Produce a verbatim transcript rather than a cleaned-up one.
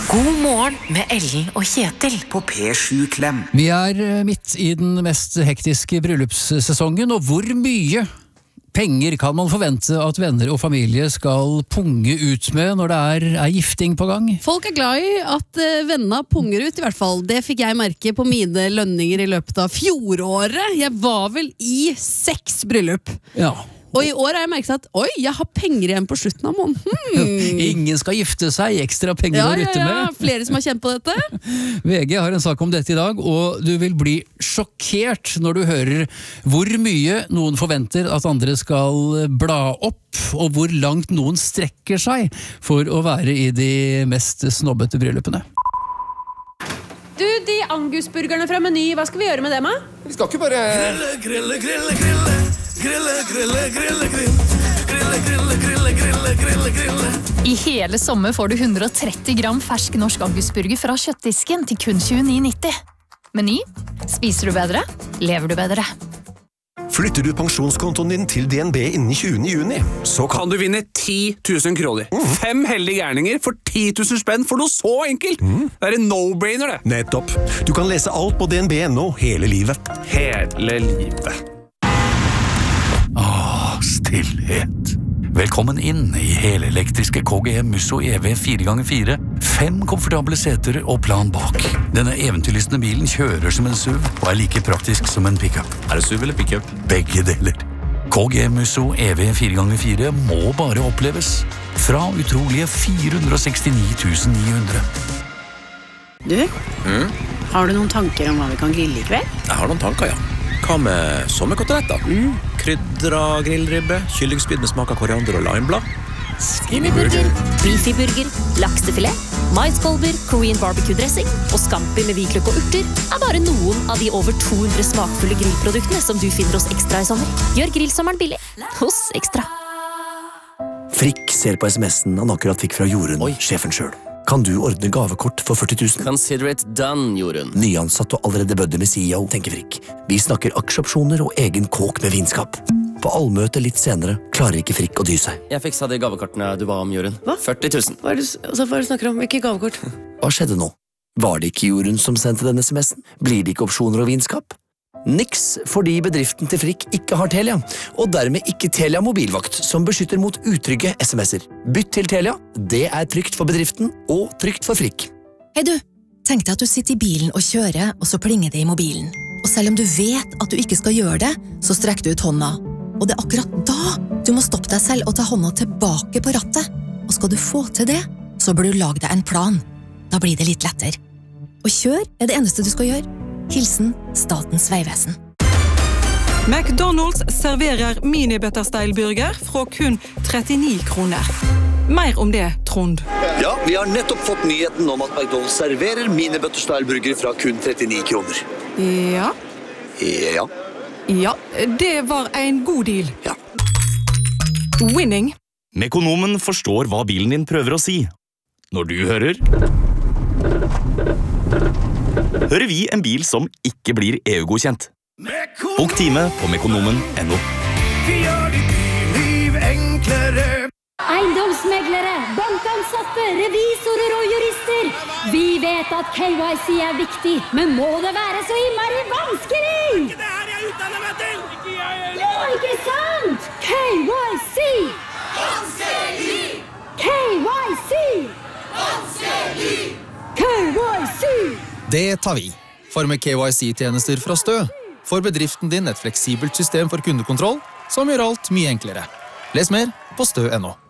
God morgen med Ellen og Kjetil på P sju Klem. Vi er midt i den mest hektiske bryllupssesongen, og hvor mye penger kan man forvente at venner og familie skal punge ut med når det er, er gifting på gang? Folk er glad i at uh, vennene punger ut, i hvert fall. Det fikk jeg merke på mine lønninger i løpet av fjoråret. Jeg var vel i seks bryllup. Ja. Og i år har jeg merket at oi, jeg har penger igjen på slutten av måneden. Hmm. Ingen skal gifte seg, ekstra penger ja, å rutte ja, med. ja, flere som har kjent på dette. V G har en sak om dette i dag, og du vil bli sjokkert når du hører hvor mye noen forventer at andre skal bla opp, og hvor langt noen strekker seg for å være i de mest snobbete bryllupene. Du, de angusburgerne fra Meny, hva skal vi gjøre med dem, da? Vi skal ikke bare... Grille, grille, grille, grille. Grille, grille, grille, grille. Grille, grille, grille, grille, grille, grille. I hele sommer får du hundre og tretti gram fersk norsk angusburger fra kjøttdisken til kun tjueni nitti. Meny. Spiser du bedre? Lever du bedre? Flytter du pensjonskontoen din til D N B innen tjuende juni, så kan Kan du vinne ti tusen kroner. Mm. Fem heldige gærninger for ti tusen spenn for noe så enkelt. Mm. Det er en no-brainer, det. Nettopp. Du kan lese alt på D N B punktum no hele livet. Hele livet. Ah, stillhet. Velkommen inn i helelektriske K G M Musso E V fire ganger fire. Fem komfortable seter og plan bak. Denne eventyrlystne bilen kjører som en S U V og er like praktisk som en pickup. Er det S U V eller pickup? Begge deler. K G M Musso E V fire ganger fire må bare oppleves. Fra utrolige fire hundre og sekstini tusen ni hundre. Du, mm? Har du noen tanker om hva vi kan grille i kveld? Jeg har noen tanker, ja. Hva med sommerkoteletter? Mm. Krydra grillribbe, kyllingspyd med smak av koriander og limeblad. Skinnyburger, beefyburger, laksefilet, maiskolber, Korean barbecue-dressing og scampi med hvitløk og urter er bare noen av de over to hundre smakfulle grillproduktene som du finner hos Ekstra i sommer. Gjør grillsommeren billig hos Ekstra. Frikk ser på sms'en han akkurat fikk fra Jorunn, Oi. Sjefen selv. Kan du ordne gavekort for førti tusen? Consider it done, Jorunn. Nyansatt og allerede bødde med C E O, tenker Frikk. Vi snakker aksjeopsjoner og egen kåk med vinskap. På allmøte litt senere klarer ikke Frikk å dy seg. Jeg fiksa de gavekortene du ba om, Jorunn. Hva? førti tusen. Hva er det, altså, hva er det du snakker om? Ikke gavekort? Hva skjedde nå? Var det ikke Jorunn som sendte denne sms'en? Blir det ikke opsjoner og vinskap? Niks, fordi bedriften til Frikk ikke har Telia, og dermed ikke Telia mobilvakt, som beskytter mot utrygge sms'er. Bytt til Telia, det er trygt for bedriften, og trygt for Frikk. Hei du, tenk deg at du sitter i bilen og kjører, og så plinger det i mobilen. Og selv om du vet at du ikke skal gjøre det, så strekker du ut hånda. Og det er akkurat da du må stoppe deg selv og ta hånda tilbake på rattet. Og skal du få til det, så bør du lage deg en plan. Da blir det litt lettere. Og kjør er det eneste du skal gjøre. Hilsen Statens Vegvesen. McDonald's serverer mini-butterstyle-burger fra kun trettini kroner. Mer om det, Trond. Ja, vi har nettopp fått nyheten om at McDonald's serverer mini-butterstyle-burger fra kun trettini kroner. Ja. Ja. Ja, det var en god deal. Ja. Winning. Mekonomen forstår hva bilen din prøver å si. Når du hører... hører vi en bil som ikke blir E U-godkjent. Bok time på mekonomen punktum no. Vi gjør ditt liv enklere. Eiendomsmeglere, bankansatte, revisorer og jurister. Vi vet at K Y C er viktig, men må det være så innmari vanskelig? Ikke det her jeg utdanner meg til! Ikke jeg heller! Ja, ikke sant? K Y C! Vanskelig! K Y C! Vanskelig! K Y C! Det tar vi. For med K Y C-tjenester fra Stø får bedriften din et fleksibelt system for kundekontroll som gjør alt mye enklere. Les mer på stø punktum no.